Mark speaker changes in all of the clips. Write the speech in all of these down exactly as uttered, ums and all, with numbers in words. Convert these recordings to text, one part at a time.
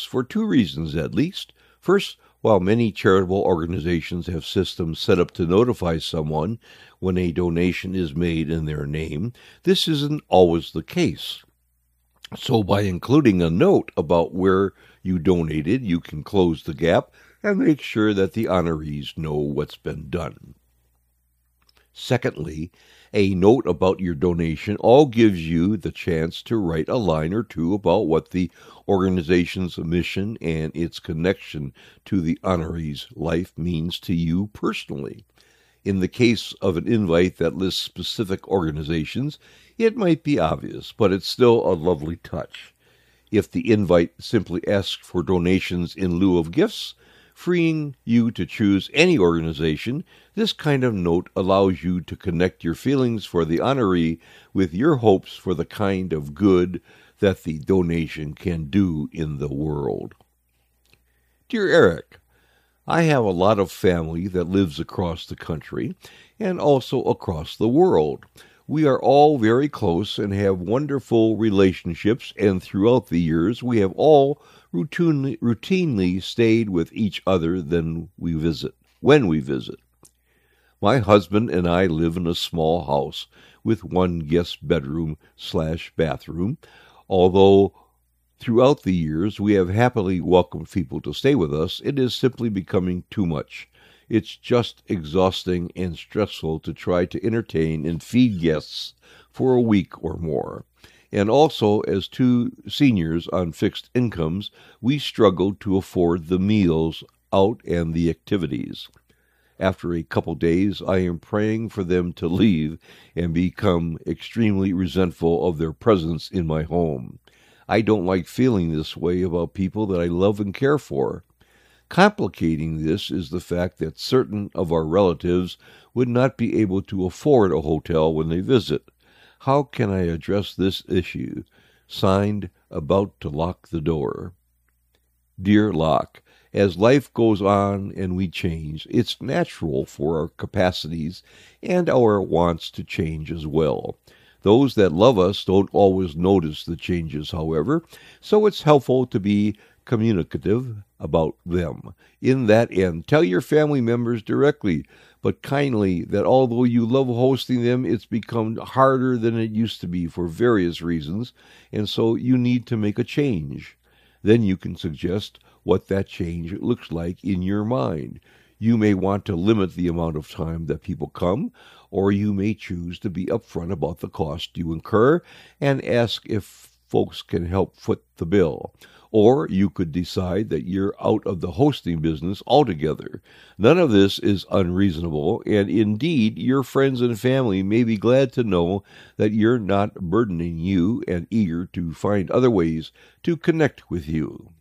Speaker 1: for two reasons at least. First, while many charitable organizations have systems set up to notify someone when a donation is made in their name, this isn't always the case. So by including a note about where you donated, you can close the gap and make sure that the honorees know what's been done. Secondly, a note about your donation all gives you the chance to write a line or two about what the organization's mission and its connection to the honoree's life means to you personally. In the case of an invite that lists specific organizations, it might be obvious, but it's still a lovely touch. If the invite simply asks for donations in lieu of gifts, freeing you to choose any organization, this kind of note allows you to connect your feelings for the honoree with your hopes for the kind of good that the donation can do in the world. Dear Eric, I have a lot of family that lives across the country and also across the world. We are all very close and have wonderful relationships, and throughout the years we have all routinely, routinely stayed with each other then we visit, when we visit. My husband and I live in a small house with one guest bedroom slash bathroom, although throughout the years we have happily welcomed people to stay with us. It is simply becoming too much. It's just exhausting and stressful to try to entertain and feed guests for a week or more. And also, as two seniors on fixed incomes, we struggle to afford the meals out and the activities. After a couple days, I am praying for them to leave and become extremely resentful of their presence in my home. I don't like feeling this way about people that I love and care for. Complicating this is the fact that certain of our relatives would not be able to afford a hotel when they visit. How can I address this issue? Signed, about to lock the door. Dear Locke, as life goes on and we change, it's natural for our capacities and our wants to change as well. Those that love us don't always notice the changes, however, so it's helpful to be communicative about them. In that end, tell your family members directly, but kindly, that although you love hosting them, it's become harder than it used to be for various reasons, and so you need to make a change. Then you can suggest what that change looks like in your mind. You may want to limit the amount of time that people come, or you may choose to be upfront about the cost you incur and ask if folks can help foot the bill. Or you could decide that you're out of the hosting business altogether. None of this is unreasonable, and indeed, your friends and family may be glad to know that you're not burdening you and eager to find other ways to connect with you.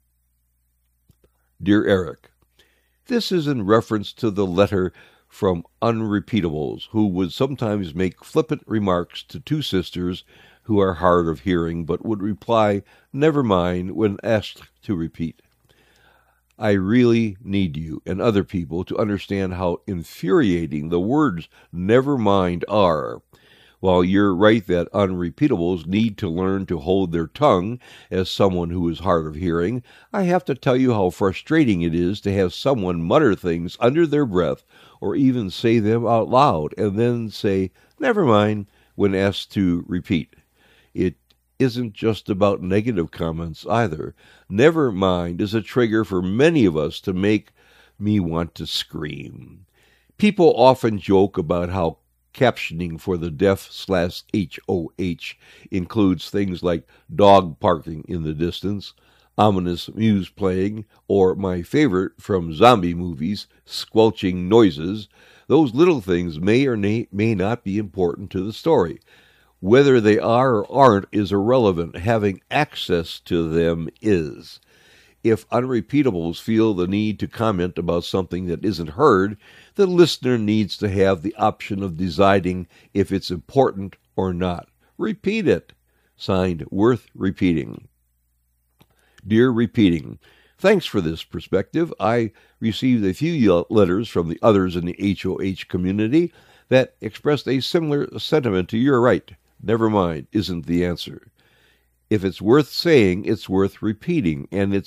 Speaker 1: Dear Eric, this is in reference to the letter from Unrepeatables, who would sometimes make flippant remarks to two sisters who are hard of hearing, but would reply, never mind, when asked to repeat. I really need you and other people to understand how infuriating the words never mind are. While you're right that unrepeatables need to learn to hold their tongue as someone who is hard of hearing, I have to tell you how frustrating it is to have someone mutter things under their breath or even say them out loud and then say, never mind, when asked to repeat. It isn't just about negative comments either. Never mind is a trigger for many of us to make me want to scream. People often joke about how captioning for the deaf slash H O H includes things like dog barking in the distance, ominous music playing, or my favorite from zombie movies, squelching noises. Those little things may or may not be important to the story. Whether they are or aren't is irrelevant. Having access to them is. If unrepeatables feel the need to comment about something that isn't heard, the listener needs to have the option of deciding if it's important or not. Repeat it. Signed, Worth Repeating. Dear Repeating, thanks for this perspective. I received a few letters from the others in the H O H community that expressed a similar sentiment to your right. Never mind isn't the answer. If it's worth saying, it's worth repeating, and it's